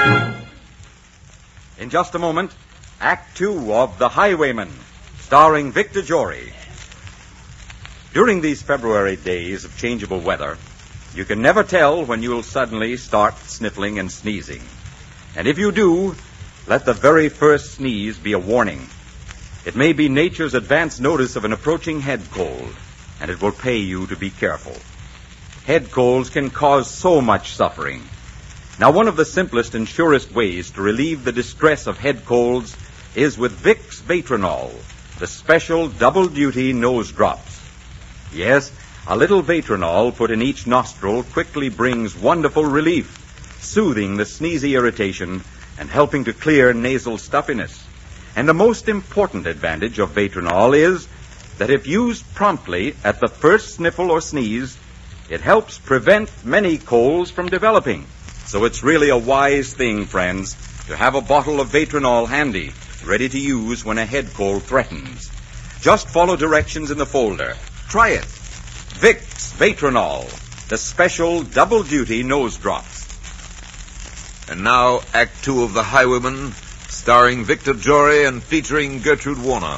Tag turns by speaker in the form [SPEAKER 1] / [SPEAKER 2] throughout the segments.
[SPEAKER 1] In just a moment, Act 2 of The Highwayman, starring Victor Jory. During these February days of changeable weather, you can never tell when you'll suddenly start sniffling and sneezing. And if you do, let the very first sneeze be a warning. It may be nature's advance notice of an approaching head cold, and it will pay you to be careful. Head colds can cause so much suffering. Now, one of the simplest and surest ways to relieve the distress of head colds is with Vicks Vatronol, the special double-duty nose drops. Yes, a little Vatronol put in each nostril quickly brings wonderful relief, soothing the sneezy irritation and helping to clear nasal stuffiness. And the most important advantage of Vatronol is that if used promptly at the first sniffle or sneeze, it helps prevent many colds from developing. So it's really a wise thing, friends, to have a bottle of Vatronol handy, ready to use when a head cold threatens. Just follow directions in the folder. Try it. Vicks Vatronol, the special double-duty nose drops.
[SPEAKER 2] And now, Act 2 of The Highwayman, starring Victor Jory and featuring Gertrude Warner.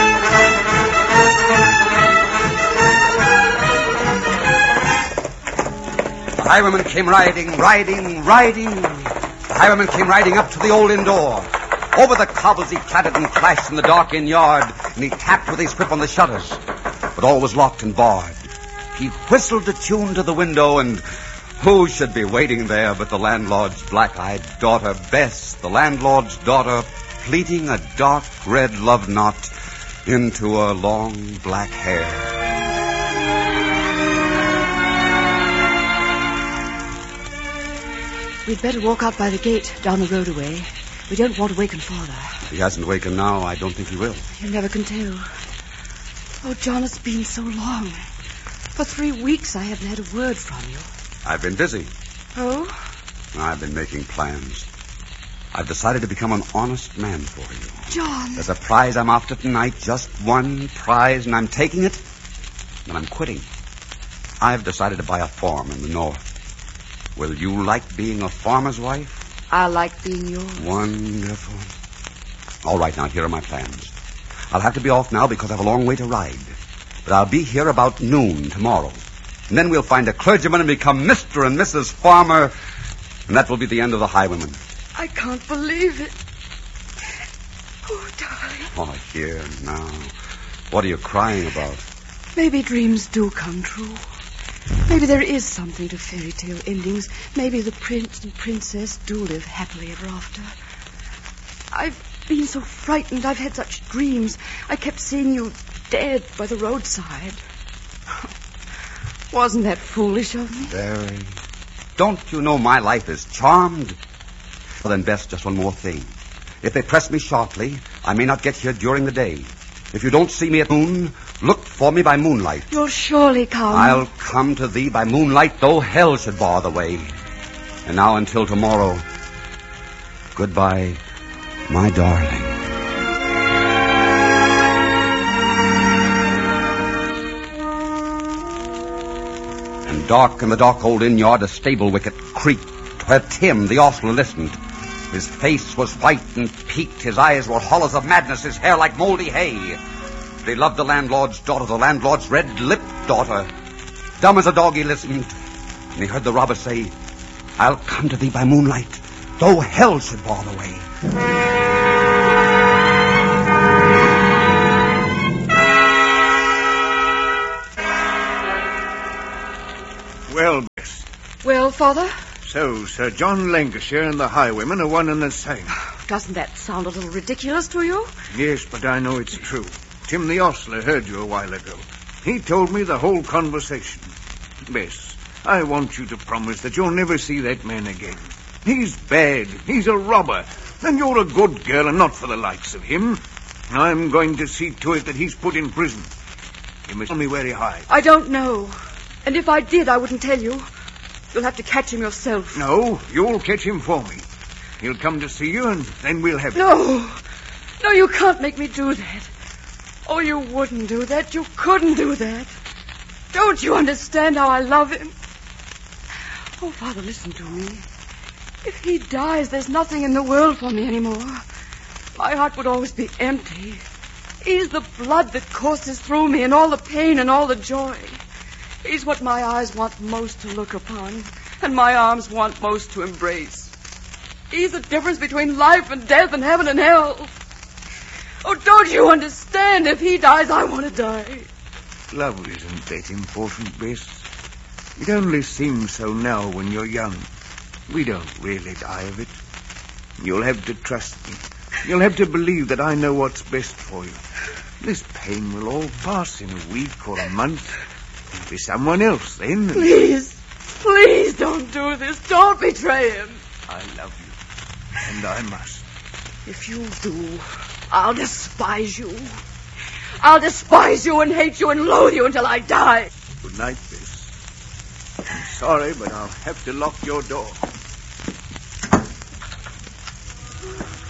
[SPEAKER 3] The highwayman came riding. The highwayman came riding up to the old inn door. Over the cobbles he clattered and clashed in the dark inn yard, and he tapped with his whip on the shutters. But all was locked and barred. He whistled a tune to the window, and who should be waiting there but the landlord's black-eyed daughter, Bess, the landlord's daughter, pleating a dark red love knot into her long black hair.
[SPEAKER 4] We'd better walk out by the gate, down the road away. We don't want to waken Father.
[SPEAKER 3] If he hasn't wakened now, I don't think he will.
[SPEAKER 4] You never can tell. Oh, John, it's been so long. For 3 weeks I haven't had a word from you.
[SPEAKER 3] I've been busy.
[SPEAKER 4] Oh?
[SPEAKER 3] I've been making plans. I've decided to become an honest man for you.
[SPEAKER 4] John!
[SPEAKER 3] There's a prize I'm after tonight, just one prize, and I'm taking it, and I'm quitting. I've decided to buy a farm in the north. Will you like being a farmer's wife?
[SPEAKER 4] I like being yours.
[SPEAKER 3] Wonderful. All right, now, here are my plans. I'll have to be off now because I have a long way to ride. But I'll be here about noon tomorrow. And then we'll find a clergyman and become Mr. and Mrs. Farmer. And that will be the end of the highwayman.
[SPEAKER 4] I can't believe it. Oh, darling.
[SPEAKER 3] Oh, here now. What are you crying about?
[SPEAKER 4] Maybe dreams do come true. Maybe there is something to fairy tale endings. Maybe the prince and princess do live happily ever after. I've been so frightened. I've had such dreams. I kept seeing you dead by the roadside. Wasn't that foolish of me?
[SPEAKER 3] Very. Don't you know my life is charmed? Well, then, Bess, just one more thing. If they press me sharply, I may not get here during the day. If you don't see me at noon, look for me by moonlight.
[SPEAKER 4] You'll surely come.
[SPEAKER 3] I'll come to thee by moonlight, though hell should bar the way. And now until tomorrow, goodbye, my darling. And dark in the dark old inn yard, a stable wicket creaked, where Tim, the ostler, listened. His face was white and peaked, his eyes were hollows of madness, his hair like moldy hay. But he loved the landlord's daughter, the landlord's red-lipped daughter. Dumb as a dog he listened, and he heard the robber say, I'll come to thee by moonlight, though hell should bar the way.
[SPEAKER 5] Well, Bess.
[SPEAKER 4] Well, Father?
[SPEAKER 5] So, Sir John Lancashire and the highwayman are one and the same.
[SPEAKER 4] Doesn't that sound a little ridiculous to you?
[SPEAKER 5] Yes, but I know it's true. Tim the ostler heard you a while ago. He told me the whole conversation. Bess, I want you to promise that you'll never see that man again. He's bad. He's a robber. And you're a good girl and not for the likes of him. I'm going to see to it that he's put in prison. You must tell me where he hides.
[SPEAKER 4] I don't know. And if I did, I wouldn't tell you. You'll have to catch him yourself.
[SPEAKER 5] No, you'll catch him for me. He'll come to see you, and then we'll have him.
[SPEAKER 4] No. No, you can't make me do that. Oh, you wouldn't do that. You couldn't do that. Don't you understand how I love him? Oh, Father, listen to me. If he dies, there's nothing in the world for me anymore. My heart would always be empty. He's the blood that courses through me and all the pain and all the joy. He's what my eyes want most to look upon and my arms want most to embrace. He's the difference between life and death and heaven and hell. Oh, don't you understand? If he dies, I want to die.
[SPEAKER 5] Love isn't that important, Bess. It only seems so now when you're young. We don't really die of it. You'll have to trust me. You'll have to believe that I know what's best for you. This pain will all pass in a week or a month. There'll be someone else then.
[SPEAKER 4] Please, please don't do this. Don't betray him.
[SPEAKER 5] I love you, and I must.
[SPEAKER 4] If you do, I'll despise you. I'll despise you and hate you and loathe you until I die.
[SPEAKER 5] Good night, Bess. I'm sorry, but I'll have to lock your door.